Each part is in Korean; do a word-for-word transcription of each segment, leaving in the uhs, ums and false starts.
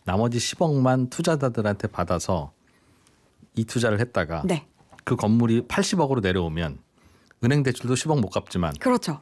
나머지 십억만 투자자들한테 받아서 이 투자를 했다가 네. 그 건물이 팔십억으로 내려오면 은행 대출도 십억 못 갚지만 그렇죠.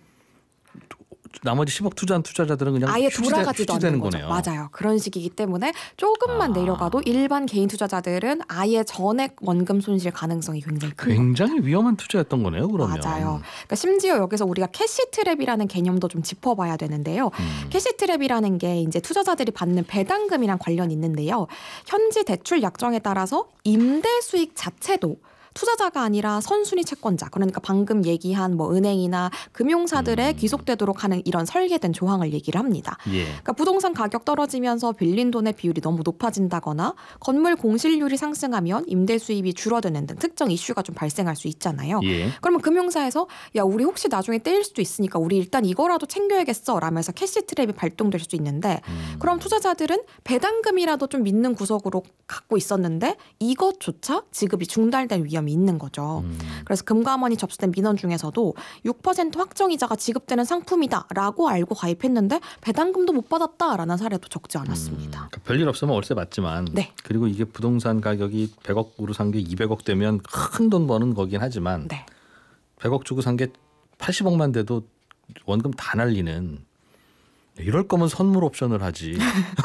나머지 십억 투자한 투자자들은 그냥 아예 휴지되, 돌아가지도 않는 거죠. 거네요. 맞아요. 그런 식이기 때문에 조금만 아. 내려가도 일반 개인 투자자들은 아예 전액 원금 손실 가능성이 굉장히 큰 거예요. 굉장히 위험한 투자였던 거네요. 그러면. 맞아요. 그러니까 심지어 여기서 우리가 캐시 트랩이라는 개념도 좀 짚어봐야 되는데요. 음. 캐시 트랩이라는 게 이제 투자자들이 받는 배당금이랑 관련이 있는데요. 현지 대출 약정에 따라서 임대 수익 자체도 투자자가 아니라 선순위 채권자, 그러니까 방금 얘기한 뭐 은행이나 금융사들에 음. 귀속되도록 하는 이런 설계된 조항을 얘기를 합니다. 예. 그러니까 부동산 가격 떨어지면서 빌린 돈의 비율이 너무 높아진다거나 건물 공실률이 상승하면 임대 수입이 줄어드는 등 특정 이슈가 좀 발생할 수 있잖아요. 예. 그러면 금융사에서 야 우리 혹시 나중에 떼일 수도 있으니까 우리 일단 이거라도 챙겨야겠어 라면서 캐시 트랩이 발동될 수도 있는데 음. 그럼 투자자들은 배당금이라도 좀 믿는 구석으로 갖고 있었는데 이것조차 지급이 중단될 위험이 있는 거죠. 음. 그래서 금감원이 접수된 민원 중에서도 육 퍼센트 확정이자가 지급되는 상품이다라고 알고 가입했는데 배당금도 못 받았다라는 사례도 적지 않았습니다. 음, 그러니까 별일 없으면 월세 받지만 네. 그리고 이게 부동산 가격이 백억으로 산 게 이백억 되면 큰 돈 버는 거긴 하지만 네. 백억 주고 산 게 팔십억만 돼도 원금 다 날리는 이럴 거면 선물 옵션을 하지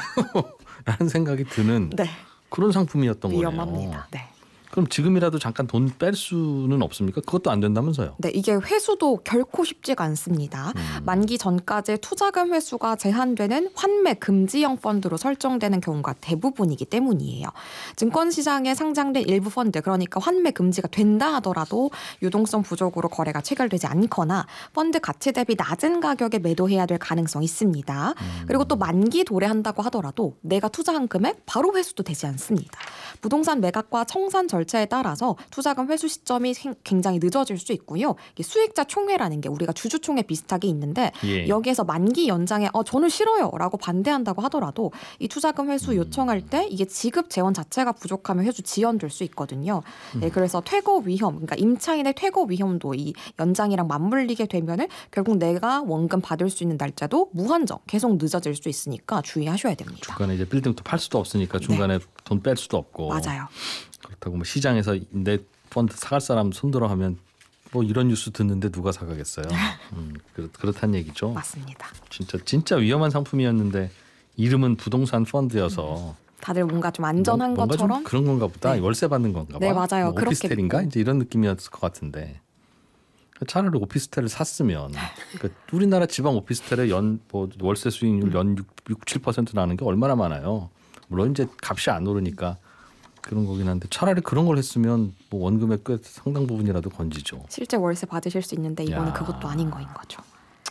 라는 생각이 드는 네. 그런 상품이었던 위험합니다. 거네요. 네. 그럼 지금이라도 잠깐 돈 뺄 수는 없습니까? 그것도 안 된다면서요? 네, 이게 회수도 결코 쉽지가 않습니다. 음. 만기 전까지 투자금 회수가 제한되는 환매 금지형 펀드로 설정되는 경우가 대부분이기 때문이에요. 증권시장에 상장된 일부 펀드, 그러니까 환매 금지가 된다 하더라도 유동성 부족으로 거래가 체결되지 않거나 펀드 가치 대비 낮은 가격에 매도해야 될 가능성이 있습니다. 음. 그리고 또 만기 도래한다고 하더라도 내가 투자한 금액 바로 회수도 되지 않습니다. 부동산 매각과 청산 절차에 따라서 투자금 회수 시점이 굉장히 늦어질 수 있고요. 수익자 총회라는 게 우리가 주주총회 비슷하게 있는데 예. 여기에서 만기 연장에 어, 저는 싫어요 라고 반대한다고 하더라도 이 투자금 회수 요청할 때 이게 지급 재원 자체가 부족하면 회수 지연될 수 있거든요. 네, 그래서 퇴거 위험, 그러니까 임차인의 퇴거 위험도 이 연장이랑 맞물리게 되면은 결국 내가 원금 받을 수 있는 날짜도 무한정 계속 늦어질 수 있으니까 주의하셔야 됩니다. 중간에 이제 빌딩도 팔 수도 없으니까 중간에 네. 돈 뺄 수도 없고. 맞아요. 그렇다고 뭐 시장에서 내 펀드 사갈 사람 손들어 하면 뭐 이런 뉴스 듣는데 누가 사가겠어요. 음, 그렇, 그렇다는 얘기죠. 맞습니다. 진짜 진짜 위험한 상품이었는데 이름은 부동산 펀드여서 다들 뭔가 좀 안전한 뭐, 것처럼 좀 그런 건가 보다. 네. 월세 받는 건가 봐. 네, 맞아요. 뭐 오피스텔인가 그렇게 이제 이런 느낌이었을 것 같은데 차라리 오피스텔을 샀으면 그러니까 우리나라 지방 오피스텔의 연 뭐 월세 수익률 연 육, 칠 퍼센트 나는 게 얼마나 많아요. 물론 이제 값이 안 오르니까 그런 거긴 한데 차라리 그런 걸 했으면 뭐 원금의 꽤 상당 부분이라도 건지죠. 실제 월세 받으실 수 있는데 이거는 야. 그것도 아닌 거인 거죠.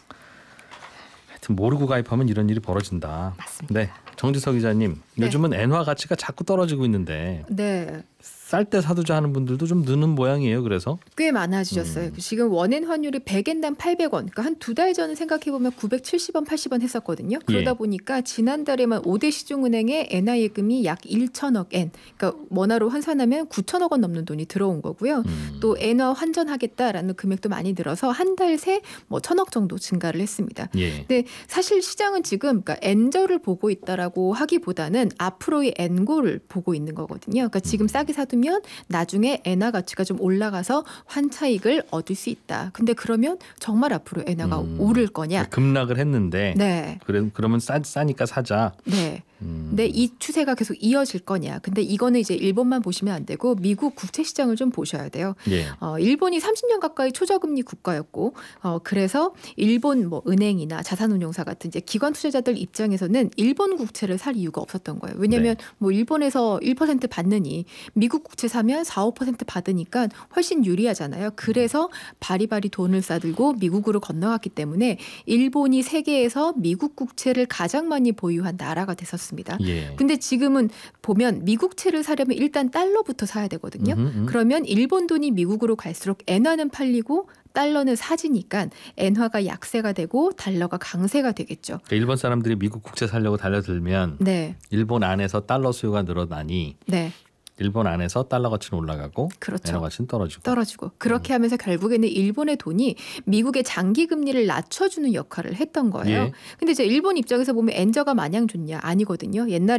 하여튼 모르고 가입하면 이런 일이 벌어진다. 맞습니다. 네, 정지석 기자님. 네. 요즘은 엔화 가치가 자꾸 떨어지고 있는데 네. 쌀 때 사두자 하는 분들도 좀 느는 모양이에요. 그래서 꽤 많아지셨어요. 음. 지금 원엔 환율이 백 엔당 팔백 원. 그러니까 한 두 달 전에 생각해보면 구백칠십 원, 팔십 원 했었거든요. 그러다 예. 보니까 지난달에만 오 대 시중은행에 엔화 예금이 약 천억 엔. 그러니까 원화로 환산하면 구천억 원 넘는 돈이 들어온 거고요. 음. 또 엔화 환전하겠다라는 금액도 많이 들어서 한 달 새 뭐 천억 정도 증가를 했습니다. 예. 근데 사실 시장은 지금 그러니까 엔저를 보고 있다라고 하기보다는 앞으로의 엔고를 보고 있는 거거든요. 그러니까 지금 싸게 사두면 나중에 엔화 가치가 좀 올라가서 환차익을 얻을 수 있다. 근데 그러면 정말 앞으로 엔화가 음. 오를 거냐? 급락을 했는데 네. 그래, 그러면 싸, 싸니까 사자. 네. 음. 근데 이 추세가 계속 이어질 거냐? 근데 이거는 이제 일본만 보시면 안 되고 미국 국채 시장을 좀 보셔야 돼요. 예. 어, 일본이 삼십 년 가까이 초저금리 국가였고, 어, 그래서 일본 뭐 은행이나 자산운용사 같은 이제 기관 투자자들 입장에서는 일본 국채를 살 이유가 없었던 거예요. 왜냐하면 네. 뭐 일본에서 일 퍼센트 받느니 미국 국채 사면 사, 오 퍼센트 받으니까 훨씬 유리하잖아요. 그래서 바리바리 돈을 싸들고 미국으로 건너갔기 때문에 일본이 세계에서 미국 국채를 가장 많이 보유한 나라가 됐었습니다. 예. 근데 지금은 보면 미국채를 사려면 일단 달러부터 사야 되거든요. 음흠, 음. 그러면 일본 돈이 미국으로 갈수록 엔화는 팔리고 달러는 사지니까 엔화가 약세가 되고 달러가 강세가 되겠죠. 그러니까 일본 사람들이 미국 국채 살려고 달려들면 네, 일본 안에서 달러 수요가 늘어나니 네. 일본 안에서 달러 가치는 올라가고 그렇죠. 엔화 가치는 떨어지고. 떨어지고 그렇게 하면서 결국에는 일본의 돈이 미국의 장기 금리를 낮춰주는 역할을 했던 거예요. 예. 근데 이제 일본 입장에서 보면 엔저가 마냥 좋냐? 아니거든요. 옛날에